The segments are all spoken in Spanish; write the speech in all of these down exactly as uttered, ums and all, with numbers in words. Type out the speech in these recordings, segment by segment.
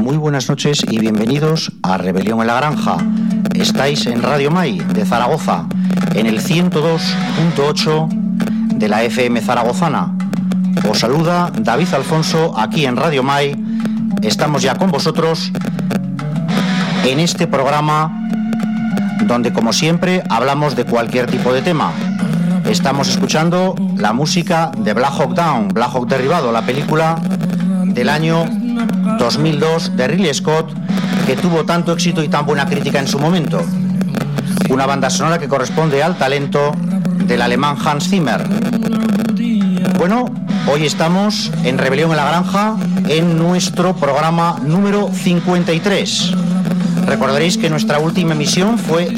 Muy buenas noches y bienvenidos a Rebelión en la Granja. Estáis en Radio Mai de Zaragoza, en el ciento dos punto ocho de la F M zaragozana. Os saluda David Alfonso aquí en Radio Mai. Estamos ya con vosotros en este programa donde, como siempre, hablamos de cualquier tipo de tema. Estamos escuchando la música de Black Hawk Down, Black Hawk Derribado, la película del año dos mil dos de Ridley Scott, que tuvo tanto éxito y tan buena crítica en su momento. Una banda sonora que corresponde al talento del alemán Hans Zimmer. Bueno, hoy estamos en Rebelión en la Granja, en nuestro programa número cincuenta y tres. Recordaréis que nuestra última emisión fue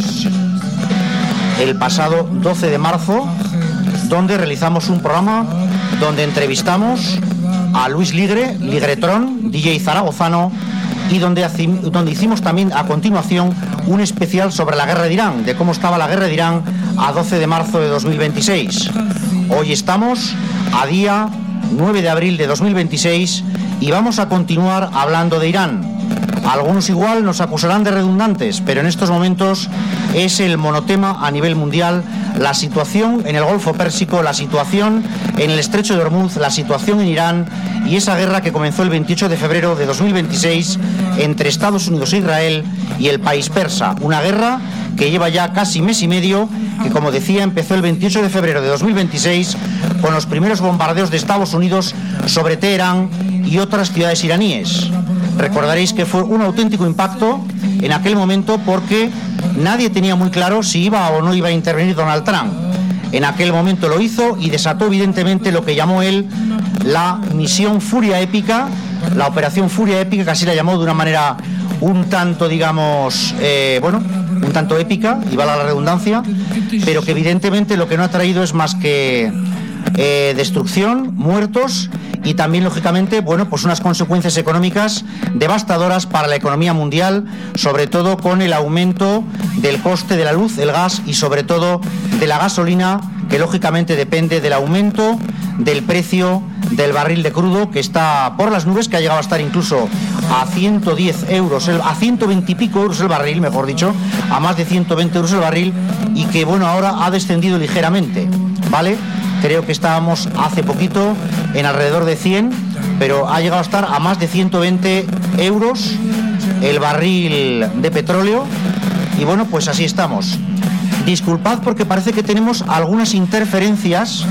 el pasado doce de marzo, donde realizamos un programa donde entrevistamos a Luis Ligre, Ligretron, D J zaragozano, y donde, donde hicimos también a continuación un especial sobre la guerra de Irán, de cómo estaba la guerra de Irán a doce de marzo de dos mil veintiséis. Hoy estamos a día nueve de abril de dos mil veintiséis y vamos a continuar hablando de Irán. Algunos igual nos acusarán de redundantes, pero en estos momentos es el monotema a nivel mundial: la situación en el Golfo Pérsico, la situación en el Estrecho de Hormuz, la situación en Irán y esa guerra que comenzó el veintiocho de febrero de dos mil veintiséis entre Estados Unidos e Israel y el país persa. Una guerra que lleva ya casi mes y medio, que, como decía, empezó el veintiocho de febrero de dos mil veintiséis con los primeros bombardeos de Estados Unidos sobre Teherán y otras ciudades iraníes. Recordaréis que fue un auténtico impacto en aquel momento porque nadie tenía muy claro si iba o no iba a intervenir Donald Trump. En aquel momento lo hizo y desató evidentemente lo que llamó él la misión Furia Épica, la operación Furia Épica, que así la llamó de una manera un tanto, digamos, eh, bueno, un tanto épica, y valga la redundancia, pero que evidentemente lo que no ha traído es más que eh, destrucción, muertos y también, lógicamente, bueno, pues unas consecuencias económicas devastadoras para la economía mundial, sobre todo con el aumento del coste de la luz, el gas y sobre todo de la gasolina, que lógicamente depende del aumento del precio del barril de crudo, que está por las nubes, que ha llegado a estar incluso a ciento diez euros, el, a ciento veinte y pico euros el barril, mejor dicho, a más de ciento veinte euros el barril, y que, bueno, ahora ha descendido ligeramente, ¿vale? Creo que estábamos hace poquito en alrededor de cien, pero ha llegado a estar a más de ciento veinte euros el barril de petróleo. Y bueno, pues así estamos. Disculpad porque parece que tenemos algunas interferencias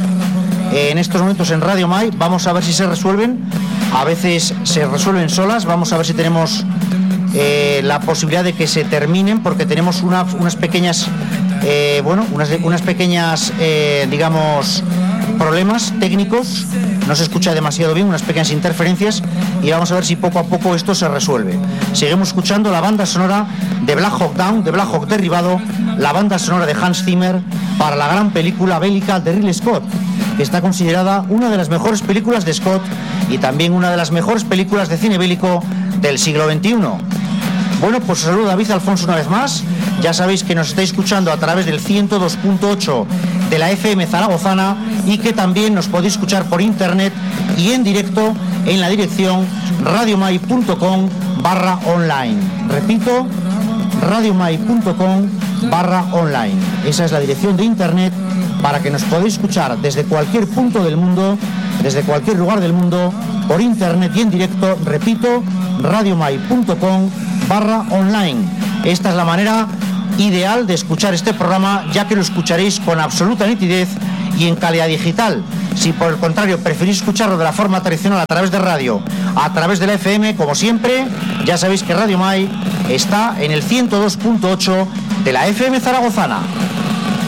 en estos momentos en Radio Mai. Vamos a ver si se resuelven. A veces se resuelven solas. Vamos a ver si tenemos eh, la posibilidad de que se terminen, porque tenemos una, unas pequeñas... Eh, bueno, unas, unas pequeñas, eh, digamos, problemas técnicos. No se escucha demasiado bien, unas pequeñas interferencias, y vamos a ver si poco a poco esto se resuelve. Seguimos escuchando la banda sonora de Black Hawk Down, de Black Hawk Derribado, la banda sonora de Hans Zimmer para la gran película bélica de Ridley Scott, que está considerada una de las mejores películas de Scott y también una de las mejores películas de cine bélico del siglo veintiuno. Bueno, pues os saludo David Alfonso una vez más. Ya sabéis que nos estáis escuchando a través del ciento dos punto ocho de la F M zaragozana y que también nos podéis escuchar por internet y en directo en la dirección radiomai punto com barra online. Repito, radiomai punto com barra online. Esa es la dirección de internet para que nos podáis escuchar desde cualquier punto del mundo, desde cualquier lugar del mundo, por internet y en directo. Repito, radiomai punto com barra online. Esta es la manera ideal de escuchar este programa, ya que lo escucharéis con absoluta nitidez y en calidad digital. Si por el contrario preferís escucharlo de la forma tradicional a través de radio, a través de la F M, como siempre, ya sabéis que Radio Mai está en el ciento dos punto ocho de la F M zaragozana.